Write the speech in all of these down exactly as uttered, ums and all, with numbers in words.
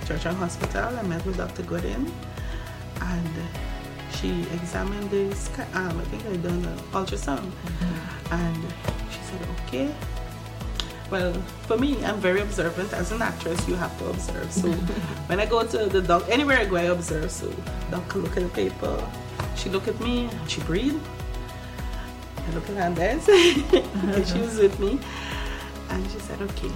Churchill Hospital. I met with Doctor Gooden, and she examined this. Um, I think I done an ultrasound, mm-hmm. and she said, "Okay." Well, for me, I'm very observant. As an actress, you have to observe. So when I go to the doc, anywhere I go, I observe. So doctor look at the paper, she look at me, and she breathe. I look at Andres, and she was with me, and she said, "Okay,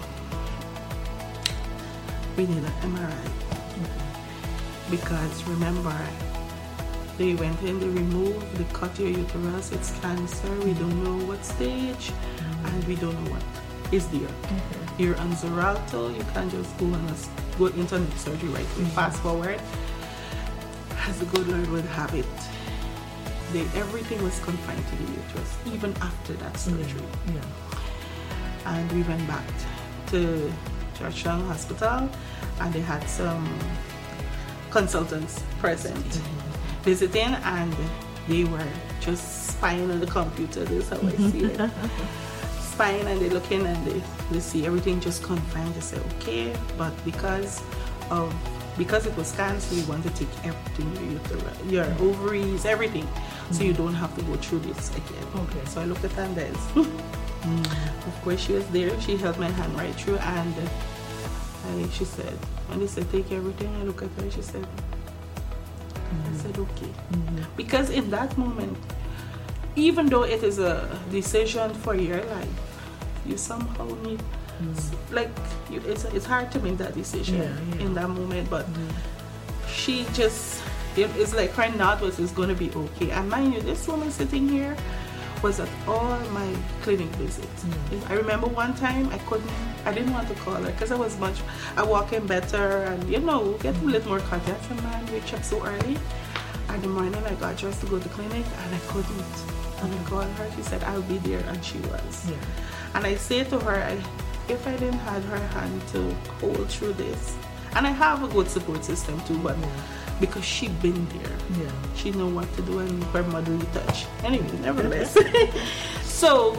we need an M R I." Mm-hmm. Because remember, they went in, they removed, they cut your uterus, it's cancer, we don't know what stage, mm-hmm. and we don't know what is there. Mm-hmm. You're on Xarelto, you can't just go on a, go into surgery right away. Mm-hmm. Fast forward, as the good Lord would have it, they, everything was confined to the uterus, even after that surgery. Yeah. Yeah. And we went back to Churchill Hospital, and they had some consultants present, mm-hmm. visiting, and they were just spying on the computer. This is how I see it. Spying, and they look in and they, they see everything just confined. They say, okay, but because of because it was cancer, we want to take everything, your uterus, your ovaries, everything, mm-hmm. so you don't have to go through this again. Okay. So I looked at Andres. Mm. Of course, she was there. She held my hand right through, and I, she said, when they said take everything, I look at her. She said, mm. I said okay, mm-hmm. because in that moment, even though it is a decision for your life, you somehow need, mm. like, you, it's it's hard to make that decision yeah, yeah. in that moment. But mm. she just, it's like her nod was, it's going to be okay. And mind you, this woman sitting here was at all my clinic visits. Mm. I remember one time I couldn't, I didn't want to call her because I was much, I walk in better and, you know, get a little more contact. And man, we checked so early. And the morning I got dressed to go to clinic and I couldn't. And I called her, she said, I'll be there, and she was. Yeah. And I say to her, I, if I didn't have her hand to hold through this, and I have a good support system too, but yeah. because she been there, yeah. she know what to do, and her motherly touch. Anyway, nevertheless. So,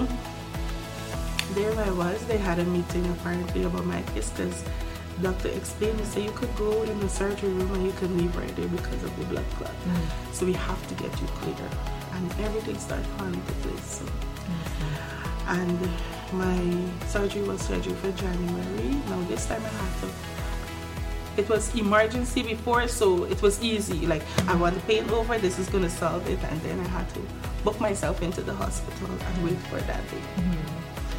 there I was, they had a meeting apparently about my case, because doctor explained, he said, you could go in the surgery room and you can leave right there because of the blood clot. Mm. So we have to get you clear. And everything started falling into place. So. Mm-hmm. And my surgery was scheduled for January. Now this time I had to, it was emergency before, so it was easy. Like, mm-hmm. I want the pain over, this is going to solve it. And then I had to book myself into the hospital and wait for that day. Mm-hmm.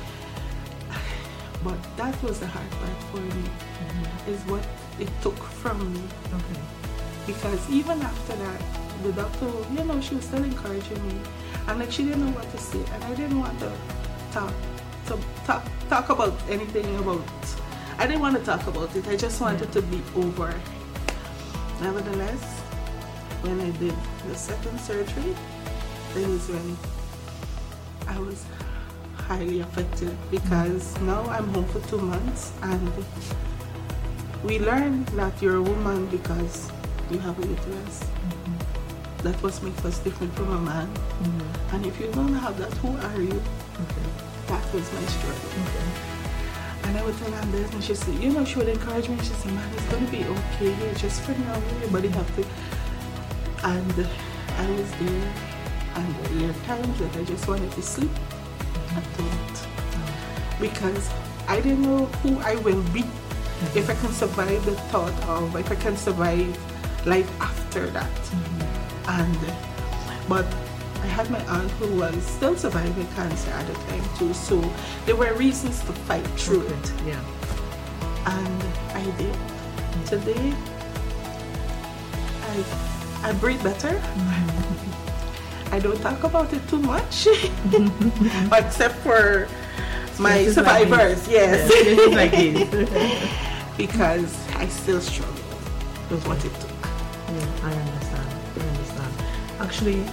But that was the hard part for me, mm-hmm. is what it took from me. Okay. Because even after that, the doctor, you know, she was still encouraging me. And like, she didn't know what to say. And I didn't want to talk, to talk, talk about anything about, I didn't want to talk about it. I just wanted yeah. to be over. Nevertheless, when I did the second surgery, that is when I was highly affected, because mm-hmm. now I'm home for two months and we learned that you're a woman because you have a uterus. Mm-hmm. That was makes us different from a man. Mm-hmm. And if you don't have that, who are you? Okay. That was my struggle. Okay. And I would tell Andres, and she said, you know, she would encourage me. She said, man, it's going to be okay. Just for now, everybody have to. And I was there, and there were times that I just wanted to sleep. Mm-hmm. I don't. Mm-hmm. Because I didn't know who I will be. Mm-hmm. If I can survive the thought of, if I can survive life after that. Mm-hmm. And but I had my aunt who was still surviving cancer at the time too, so there were reasons to fight through okay. it. Yeah. And I did. Mm-hmm. Today I I breathe better. Mm-hmm. I don't talk about it too much, except for my Spaces survivors. Like yes, yes. Like because I still struggle with what it took. Yeah, I understand. I understand. Actually,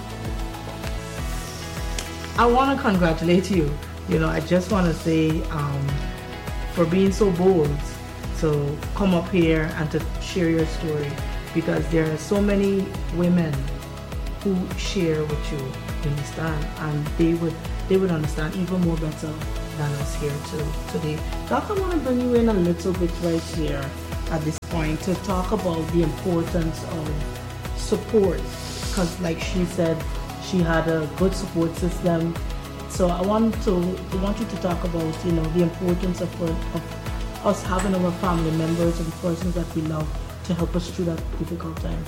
I want to congratulate you. You know, I just want to say um, for being so bold to come up here and to share your story, because there are so many women who share with you, you understand, and they would they would understand even more better than us here too, today. Doc, I want to bring you in a little bit right here. at this point to talk about the importance of support, because like she said, she had a good support system. So I want to I want you to talk about, you know, the importance of, of us having our family members and persons that we love to help us through that difficult time.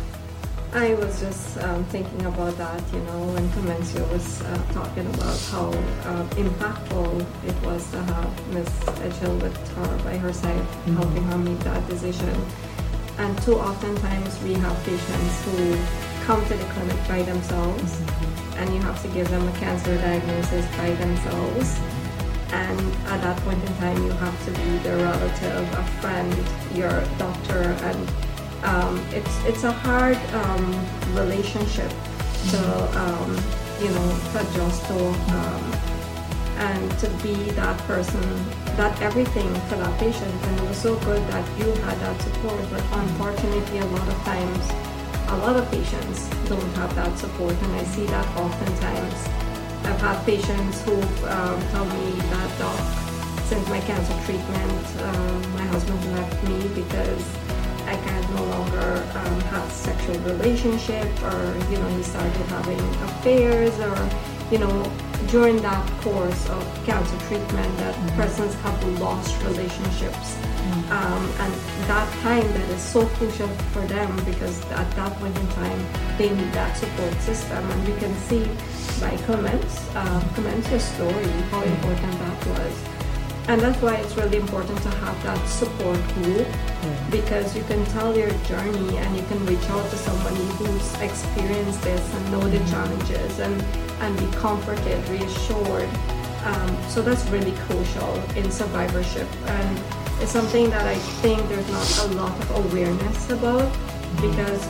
I was just um, thinking about that, you know, when Clemencia was uh, talking about how uh, impactful it was to have Miss Edghill with her by her side, mm-hmm. helping her make that decision. And too often times we have patients who come to the clinic by themselves, mm-hmm. and you have to give them a cancer diagnosis by themselves. And at that point in time, you have to be their relative, a friend, your doctor, and Um, it's it's a hard um, relationship to um, you know to adjust to, um, and to be that person, that everything for that patient. And it was so good that you had that support. But unfortunately, a lot of times, a lot of patients don't have that support, and I see that oftentimes. I've had patients who um, tell me that, doc, since my cancer treatment, um, my husband left me because I can no longer um, have sexual relationship, or, you know, he started having affairs, or, you know, during that course of cancer treatment that mm-hmm. persons have lost relationships. Mm-hmm. Um, and that time that is so crucial for them, because at that point in time, they need that support system. And we can see by Clemence, uh, Clemencia's story, how important that was. And that's why it's really important to have that support group, yeah. because you can tell your journey and you can reach out to somebody who's experienced this and know the challenges, and, and be comforted, reassured. Um, so that's really crucial in survivorship. And it's something that I think there's not a lot of awareness about, because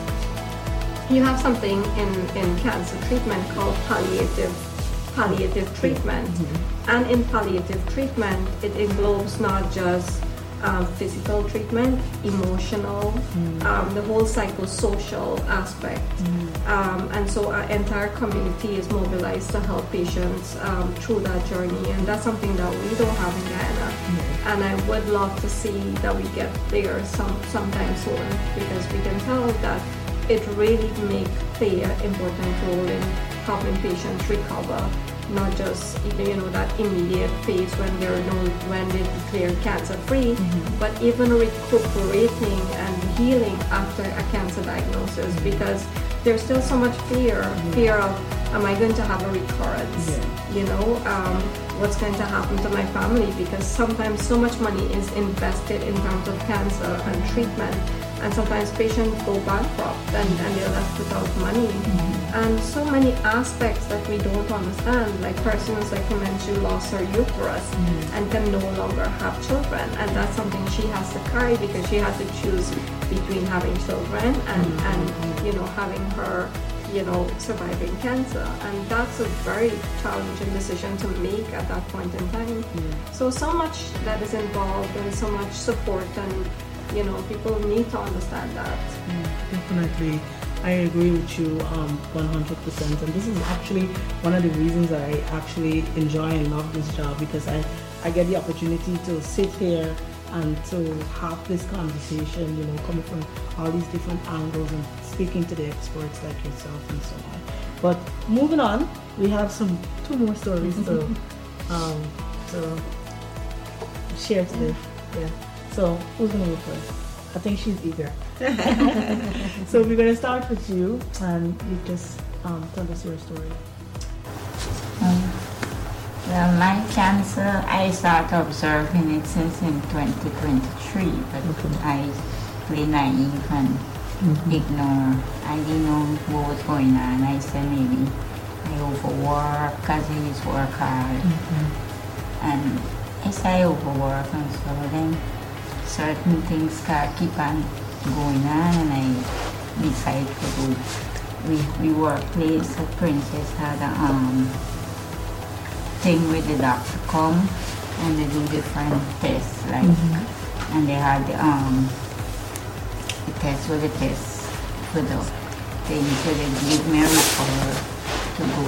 you have something in, in cancer treatment called palliative palliative treatment. Mm-hmm. And in palliative treatment, it involves not just um, physical treatment, emotional, mm-hmm. um, the whole psychosocial aspect. Mm-hmm. Um, and so our entire community is mobilized to help patients um, through that journey. And that's something that we don't have in Guyana. Mm-hmm. And I would love to see that we get there some sometime soon, because we can tell that it really make play an important role in helping patients recover, not just, you know, that immediate phase when they're no, when they declare cancer free, mm-hmm. but even recuperating and healing after a cancer diagnosis, because there's still so much fear, mm-hmm. fear of, am I going to have a recurrence? Yeah. You know, um, what's going to happen to my family? Because sometimes so much money is invested in terms of cancer and treatment. And sometimes patients go bankrupt and, and they're left without money. Mm-hmm. And so many aspects that we don't understand, like persons like Clemencia lost her uterus mm-hmm. and can no longer have children. And that's something she has to carry, because she has to choose between having children and, mm-hmm. and you know, having her, you know, surviving cancer. And that's a very challenging decision to make at that point in time. Mm-hmm. So, so much that is involved, and so much support, and you know, people need to understand that. Mm, definitely. I agree with you um, one hundred percent. And this is actually one of the reasons I actually enjoy and love this job, because I, I get the opportunity to sit here and to have this conversation, you know, coming from all these different angles and speaking to the experts like yourself and so on. But moving on, we have some two more stories to, um, to share today. Yeah. So, who's going to go first? I think she's eager. So, we're going to start with you, and you just um, tell us your story. Um, well, my cancer, I started observing it since in twenty twenty-three, but okay. I play naive and mm-hmm. ignore. I didn't know what was going on. I said maybe I overwork, because I used to work hard. Mm-hmm. And I said I overwork, and so then certain things start keep on going on, and I decide to do. We we workplace, the Princess had a um thing with the doctor come and they do different tests, like mm-hmm. and they had the um the test with the test for the thing, so they give me a referral to go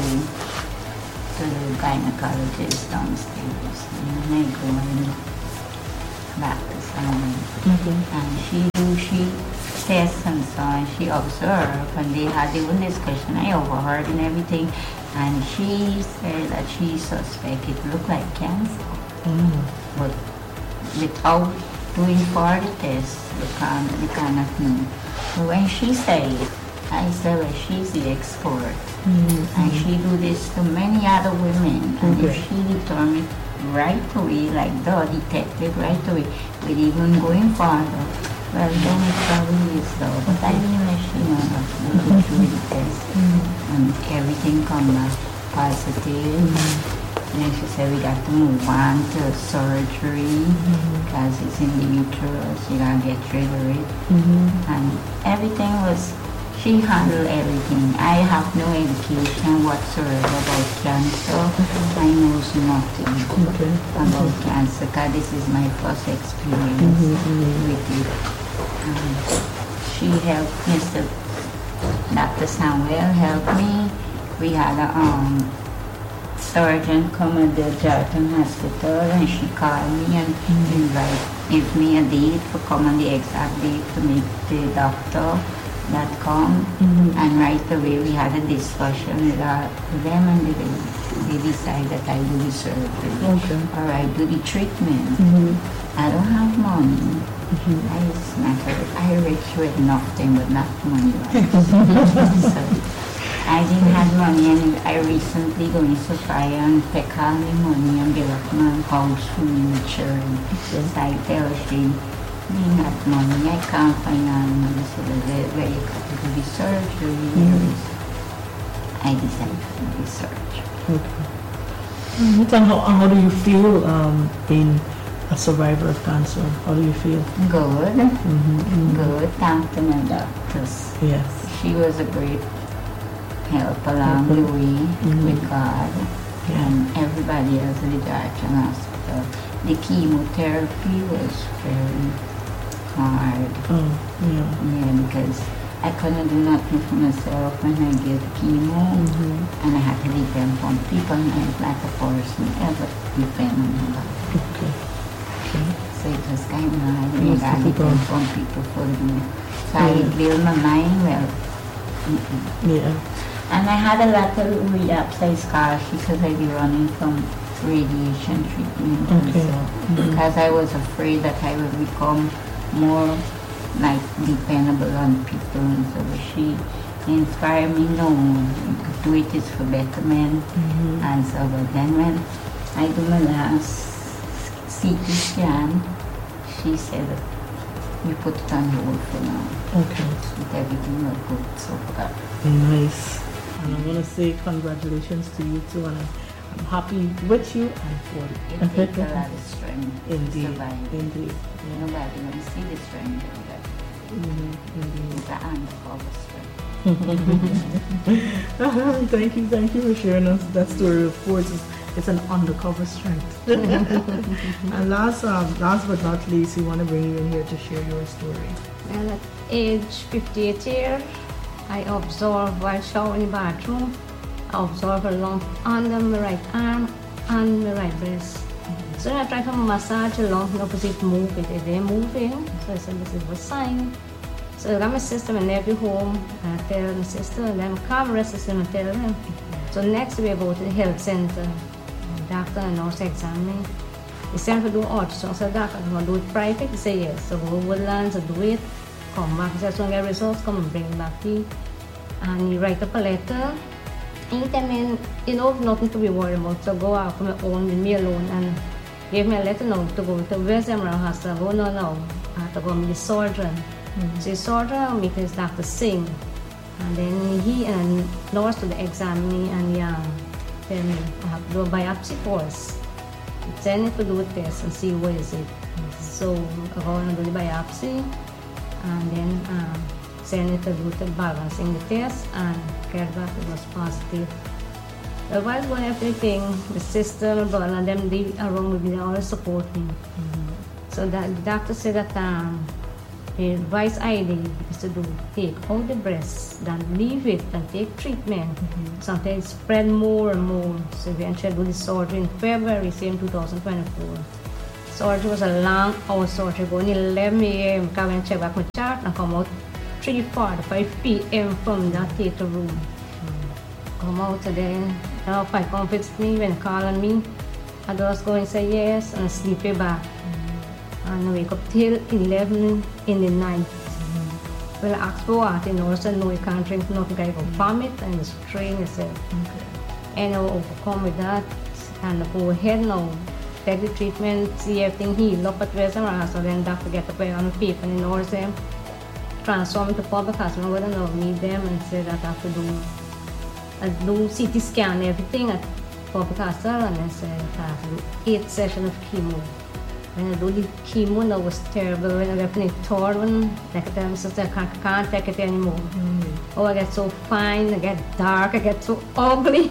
to the gynecologist downstairs, and then I go and back. assignment. Okay. And she do she tests and so on. She observed, and they had their own discussion. I overheard and everything, and she said that she suspect it looked like cancer, Mm. but without doing further tests, you can't you cannot know. So when she said it, I said, well, she's the expert. Mm. And she do this to many other women. And Okay. if she determined right away, like the detective right away, with even going farther, well, then it probably is though. But I didn't let she know that we go through the test. And everything come back positive. And then she said we got to move on to surgery because it's in the uterus, you gotta get rid of it. Mm-hmm. And everything was, she handled everything. I have no education whatsoever about cancer. I know nothing Okay. about cancer because this is my first experience with it. Um, she helped Mister Doctor Samuel helped me. We had a um, surgeon come at the Jarton Hospital, and she called me and invite give me a date for come on the exact date to meet the doctor that come. Mhm. And right away we had a discussion with, our, with them, and they, they decided that I do the surgery Okay. or I do the treatment. Mm-hmm. I don't have money. I is not I rich with nothing but not money. So I didn't have money, and I recently going to try and take all my money and build up my house for me maturing. So I tell she, me not money, I can't find all money, so where, where you got to do the surgery, mm-hmm. I decided to do the surgery. Okay. Mm-hmm. And how, how do you feel um, being a survivor of cancer? How do you feel? Good, Mm-hmm. good, thank to my doctors. Yes. She was a great help along the way Mhm. with God Yeah. and everybody else at the Jarton Hospital. The chemotherapy was very hard. Oh, yeah. Yeah, because I couldn't do nothing for myself when I get chemo, Mm-hmm. and I had to depend on people, and I'm not a person ever depend on nobody. Okay. Okay. So it was kind of hard when Yes, I people depend don't. on people for me. So I Yeah. built my mind, well, mm-mm. Yeah. And I had a lot of relapse scars because I be running from radiation treatment. And Okay. so, Mhm. because I was afraid that I would become more like dependable on people. And so she inspired me, no, do it is for betterment. Mhm. And so, but then when I do my last C T scan, she said, you put it on hold for now. Okay. With everything was good so far. Nice. And I want to say congratulations to you too, and I'm, I'm happy with you and for It you. takes a lot of strength to Indeed. survive. Indeed. Yeah. Nobody will see the strength of that. Mhm. Indeed. It's an undercover strength. Thank you, thank you for sharing us that story. Of course, it's, it's an undercover strength. And last, um, last but not least, we want to bring you in here to share your story. Well, at age fifty-eight years, I observed while showering in the bathroom, I observed a lump under my right arm and my right breast. So I tried to massage the lump, no, because it moved, it didn't moving. So I said, this is a sign. So I got my sister and nephew home, and I tell my sister, and then I come rest the and tell them. So next we go to the health center. The doctor and nurse examine me. They sent me to do ultrasound. So the doctor, I'm going to do it private? He said yes. So go to Woodlands and do it. Come back. He said, so I get results, come and bring it back to you. And he write up a letter. He tell me, you know, nothing to be worried about. So go out for my own, with me alone. And gave me a letter now to go to West Emerald Hospital. Go no, no. I have to go meet the surgeon. Mm-hmm. So the surgeon meet his Doctor Singh. And then he and nurse to the examine me and yeah, tell me I have to do a biopsy course. Send it to do a test and see what is it. Mm-hmm. So I go and do the biopsy and then um, send it to do the balancing the test and get back it was positive. So while going everything, the sister, my brother, and them they around with me, they always support me. Mm-hmm. So that the doctor said that um, the wise idea is to do take out the breast, then leave it and take treatment. Mm-hmm. Sometimes spread more and more. So eventually I do the surgery in February, same two thousand twenty-four. surgery was a long hour surgery, going eleven a m Come and check back my chart and come out three forty-five p m from that theater room. Mm. Come out today, now if I come visit me, when calling me, I just go and say yes and sleep it back. Mm. And I wake up till eleven in the night. Mm. Well, I ask for what, you know, so no, you can't drink nothing, I go vomit and just strain yourself. Okay. And I will overcome with that and I go ahead now. Take the treatment, see everything heal up at Western Mass, so then doctor get up on the paper and nurse them, transform into public hospital, whether or meet them and say that I have to do, I do C T scan everything at public hospital and then say I have to do eight sessions of chemo. When I do the chemo, that was terrible. When I get the third one, like I tell my sister, I can't, can't take it anymore. Mm-hmm. Oh, I get so fine, I get dark, I get so ugly.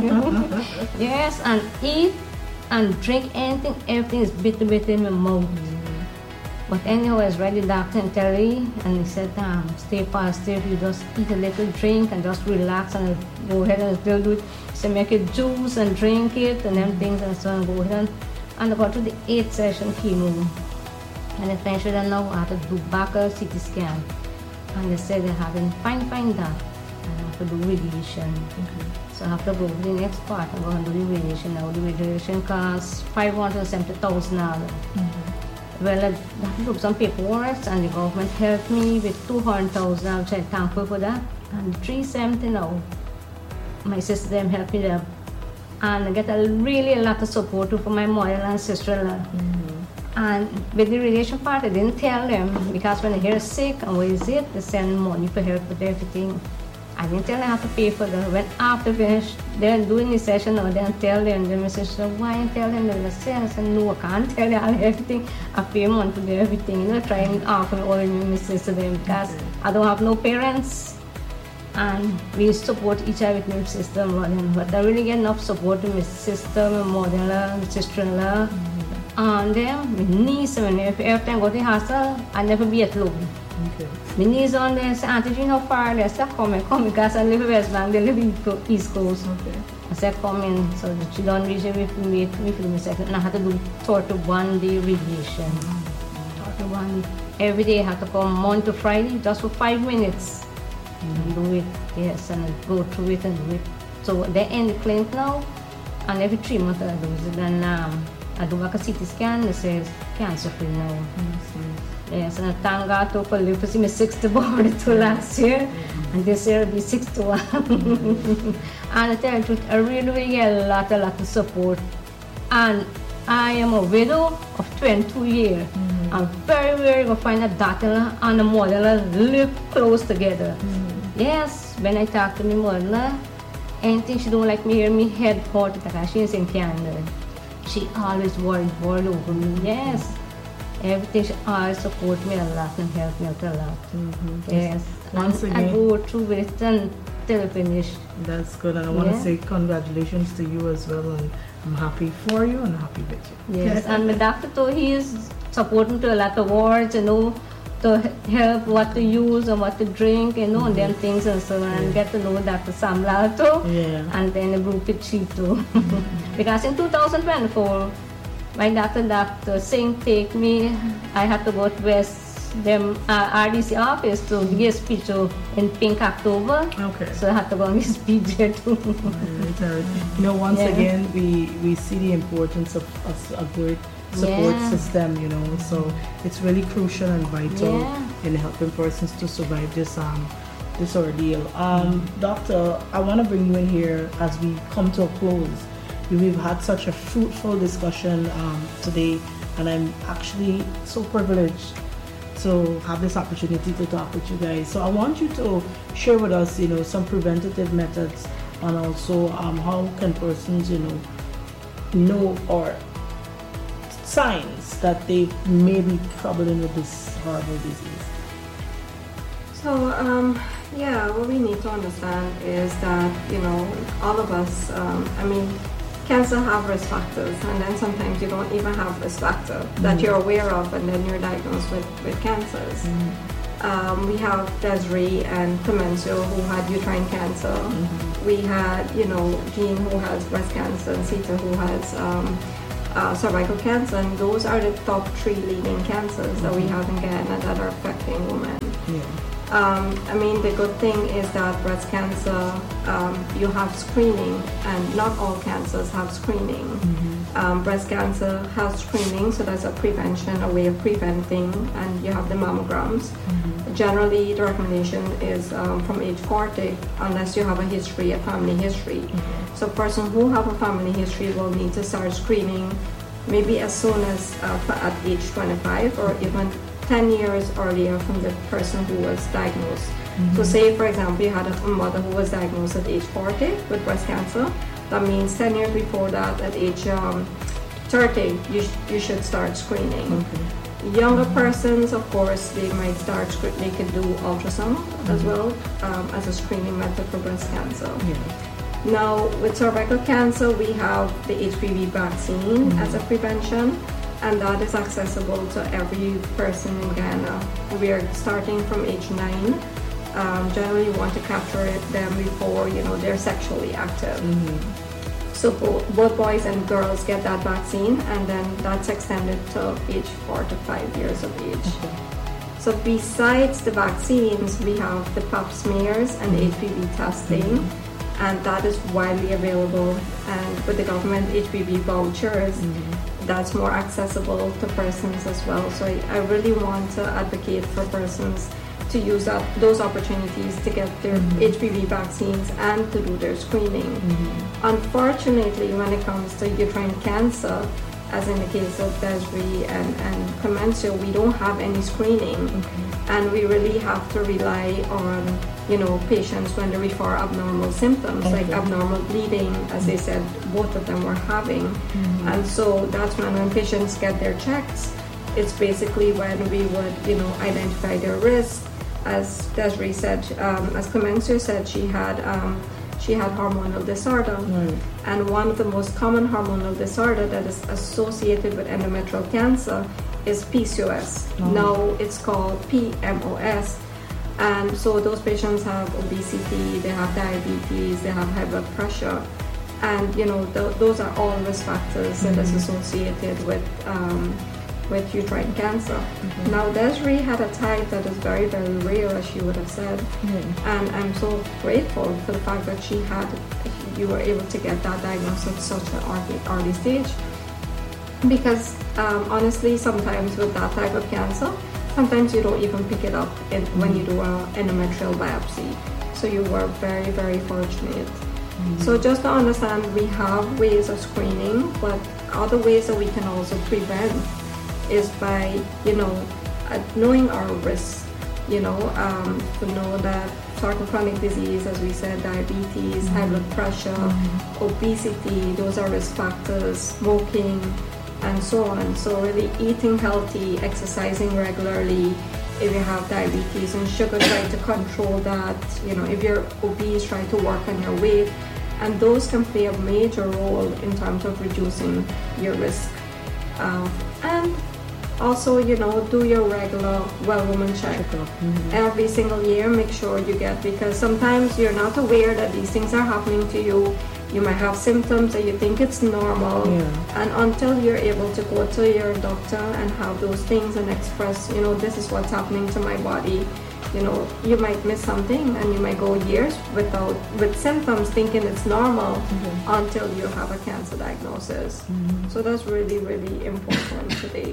Yes, and eat and drink anything, everything is bitter, bitter in my mouth. Mm-hmm. But anyhow, I was ready, the doctor and tell me, and he said, um, stay positive, you just eat a little drink and just relax and go ahead and still do it. He said, make it juice and drink it and them things and so on, go ahead and, and I got to the eighth session chemo. And eventually now I had to do back a C T scan. And they said they haven't fine, fine that. And I have to do radiation. Mm-hmm. So I have to go to the next part and go and do the radiation now. The radiation costs five hundred seventy thousand dollars. Mm-hmm. Well, I have to do some paperwork and the government helped me with two hundred thousand dollars, which I'm thankful for that. And three hundred seventy now. My sister them helped me there. And I get a really a lot of support from my mother and sister-in-law. Mm-hmm. And with the radiation part, I didn't tell them because when they hear sick and what is it, they send money for help with everything. I didn't tell them how to pay for them. When after finish, they're doing the session or then tell them, then my sister, why and tell them they say, I said, no, I can't tell them everything. I pay money to do everything. You know, trying to offer all of my sister them because okay. I don't have no parents. And we support each other with my sister and mother. But I really get enough support with my sister, my mother-in-law, my sister-in-law. Mm-hmm. And then my niece, and every time I go to the hospital, I never be alone. Okay. My niece on there say, Auntie Jean, how far? I said, come in, come in, because I live in West Bank, they live in East Coast. Okay. I said, come in. So she done reach with me, me for me second. And I had to do thirty-one day radiation. Mm-hmm. thirty-one. Every day I had to come Monday to Friday, just for five minutes. Mm-hmm. And do it, yes, and I go through it and do it. So they end the clinic now, and every three months I do it. Then um, I do like a C T scan, it says cancer free now. Mm-hmm. Yes, and I thank God to live to see me sixty born to last year, mm-hmm. and this year will be sixty-one. Mm-hmm. And I tell you the truth, I really, really get a lot, a lot of support. And I am a widow of twenty-two years. Mm-hmm. I'm very, very going to find a daughter and a mother live close together. Mm-hmm. Yes, when I talk to my mother, anything she don't like me hear me head hurt because she's in Canada. She always worried, worried over me. Yes. Everything, she always support me a lot and help me out a lot. Mm-hmm. Yes. Once and again, I go through it until I finish. That's good, and I want yeah. to say congratulations to you as well, and I'm happy for you and happy with you. Yes, and my doctor too, he is supporting to a lot of words, you know, to help what to use and what to drink, you know, mm-hmm. and them things and so on, and yeah. get to know Doctor Sam Lal too, yeah. and then the group with she too. Mm-hmm. Because in two thousand twenty-four, my doctor, Doctor Singh, take me, I had to go to West them uh, R D C office to give a speech in Pink October. Okay. So I had to go and give a speech there too. You know, once yeah. again, we, we see the importance of, of a good support yeah. system, you know, so it's really crucial and vital yeah. in helping persons to survive this um this ordeal. Um, mm-hmm. Doctor, I want to bring you in here as we come to a close. We've had such a fruitful discussion um, today, and I'm actually so privileged to have this opportunity to talk with you guys. So I want you to share with us, you know, some preventative methods, and also um, how can persons, you know, know or signs that they may be troubling with this horrible disease. So, um, yeah, what we need to understand is that, you know, all of us, um, I mean, cancer have risk factors, and then sometimes you don't even have risk factor mm-hmm. that you're aware of, and then you're diagnosed with, with cancers. Mm-hmm. Um, we have Desiree and Clemencio who had uterine cancer. Mm-hmm. We had, you know, Jean who has breast cancer, and Sita who has um, uh, cervical cancer, and those are the top three leading cancers mm-hmm. that we have in Guyana that are affecting women. Yeah. Um, I mean, the good thing is that breast cancer, um, you have screening, and not all cancers have screening. Mm-hmm. Um, breast cancer has screening, so that's a prevention, a way of preventing, and you have the mammograms. Mm-hmm. Generally, the recommendation is um, from age forty, unless you have a history, a family history. Mm-hmm. So a person who have a family history will need to start screening maybe as soon as uh, at age twenty-five, or even ten years earlier from the person who was diagnosed. Mm-hmm. So say, for example, you had a mother who was diagnosed at age forty with breast cancer. That means ten years before that, at age um, thirty, you, sh- you should start screening. Okay. Younger persons, of course, they might start, sc- they can do ultrasound mm-hmm. as well um, as a screening method for breast cancer. Yeah. Now, with cervical cancer, we have the H P V vaccine mm-hmm. as a prevention, and that is accessible to every person in Guyana. We are starting from age nine. Um, generally, we want to capture it them before you know they're sexually active. Mm-hmm. So both, both boys and girls get that vaccine, and then that's extended to age four to five years of age. Okay. So besides the vaccines, we have the pap smears and H P V testing. Mm-hmm. And that is widely available, and with the government H P V vouchers, mm-hmm. that's more accessible to persons as well. So I, I really want to advocate for persons to use up those opportunities to get their mm-hmm. H P V vaccines and to do their screening. Mm-hmm. Unfortunately, when it comes to uterine cancer, as in the case of Desiree and, and Clemencio, we don't have any screening. Mm-hmm. And we really have to rely on you know, patients when they refer abnormal symptoms, okay. like abnormal bleeding, as they said, both of them were having. Mm-hmm. And so that's when, when patients get their checks, it's basically when we would, you know, identify their risk. As Desiree said, um, as Clemencio said, she had um, she had hormonal disorder. Mm. And one of the most common hormonal disorder that is associated with endometrial cancer is P C O S. Oh. Now it's called P M O S. And so those patients have obesity, they have diabetes, they have high blood pressure, and you know th- those are all risk factors mm-hmm. that is associated with um, with uterine cancer. Mm-hmm. Now Desiree had a type that is very very rare, as she would have said, mm-hmm. and I'm so grateful for the fact that she had, you were able to get that diagnosis at such an early, early stage. Because um, honestly, sometimes with that type of cancer, sometimes you don't even pick it up in, mm-hmm. when you do an endometrial biopsy. So you were very, very fortunate. Mm-hmm. So just to understand, we have ways of screening, but other ways that we can also prevent is by, you know, uh, knowing our risks, you know, um, to know that certain chronic disease, as we said, diabetes, mm-hmm. high blood pressure, mm-hmm. obesity, those are risk factors, smoking, and so on. So really eating healthy, exercising regularly. If you have diabetes and sugar, try to control that. You know, if you're obese, try to work on your weight. And those can play a major role in terms of reducing your risk. Uh, and also, you know, do your regular well woman check. Mm-hmm. Every single year, make sure you get, because sometimes you're not aware that these things are happening to you. You might have symptoms that you think it's normal, yeah. and until you're able to go to your doctor and have those things and express, you know, this is what's happening to my body, you know, you might miss something and you might go years without with symptoms thinking it's normal mm-hmm. until you have a cancer diagnosis. Mm-hmm. So that's really, really important today.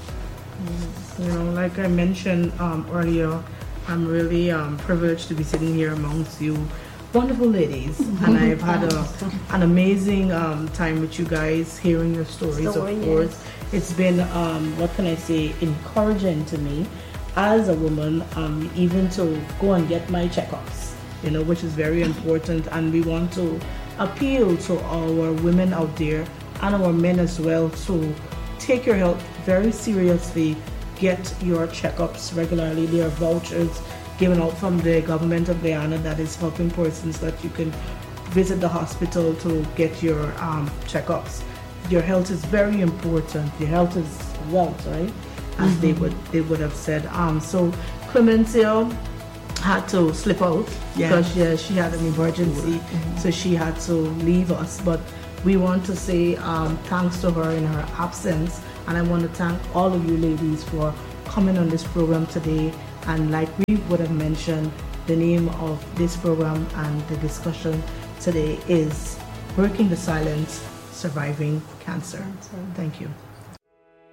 You know, like I mentioned um, earlier, I'm really um, privileged to be sitting here amongst you wonderful ladies, and I've had a, an amazing um, time with you guys, hearing your stories. Story, of course, yes. It's been um, what can I say, encouraging to me as a woman, um, even to go and get my checkups, you know, which is very important. And we want to appeal to our women out there and our men as well to take your health very seriously. Get your checkups regularly. There are vouchers given out from the government of Guyana that is helping persons that you can visit the hospital to get your um, checkups. Your health is very important. Your health is wealth, right? As mm-hmm. they would they would have said. Um, so Clemencio had to slip out yeah. because yeah, she had an emergency, mm-hmm. so she had to leave us. But we want to say um, thanks to her in her absence, and I want to thank all of you ladies for coming on this program today. And like we would have mentioned, the name of this program and the discussion today is Breaking the Silence, Surviving Cancer. Thank you.